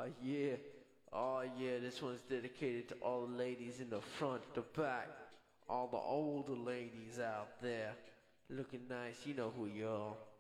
Yeah. Oh yeah, this one's dedicated to all the ladies in the front, the back, all the older ladies out there. Looking nice, you know who you are.